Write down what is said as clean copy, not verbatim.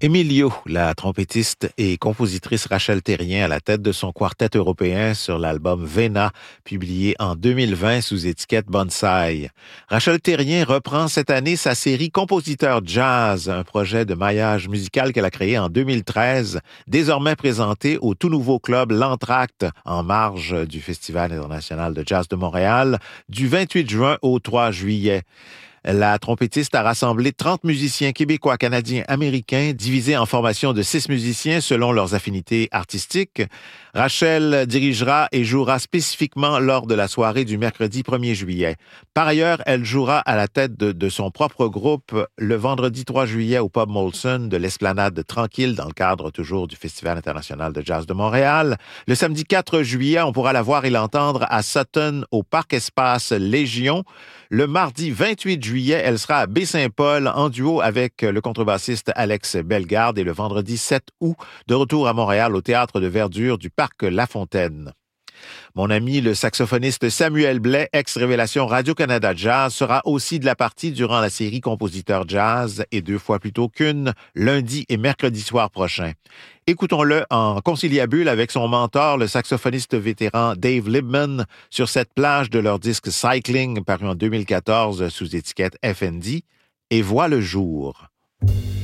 Emilio, la trompettiste et compositrice Rachel Therrien à la tête de son quartet européen sur l'album Vena, publié en 2020 sous étiquette Bonsai. Rachel Therrien reprend cette année sa série Compositeur Jazz, un projet de maillage musical qu'elle a créé en 2013, désormais présenté au tout nouveau club L'Entracte, en marge du Festival international de jazz de Montréal, du 28 juin au 3 juillet. La trompettiste a rassemblé 30 musiciens québécois, canadiens, américains, divisés en formations de 6 musiciens selon leurs affinités artistiques. Rachel dirigera et jouera spécifiquement lors de la soirée du mercredi 1er juillet. Par ailleurs, elle jouera à la tête de son propre groupe le vendredi 3 juillet au Pub Molson de l'Esplanade Tranquille dans le cadre toujours du Festival international de jazz de Montréal. Le samedi 4 juillet, on pourra la voir et l'entendre à Sutton au Parc Espace Légion. Le mardi 28 juillet, elle sera à Baie-Saint-Paul en duo avec le contrebassiste Alex Bellegarde et le vendredi 7 août, de retour à Montréal au Théâtre de Verdure du Parc La Fontaine. Mon ami, le saxophoniste Samuel Blais, ex-révélation Radio-Canada Jazz, sera aussi de la partie durant la série Compositeur Jazz et 2 fois plus tôt qu'une, lundi et mercredi soir prochain. Écoutons-le en conciliabule avec son mentor, le saxophoniste vétéran Dave Libman, sur cette plage de leur disque Cycling, paru en 2014 sous étiquette FND, et voit le jour.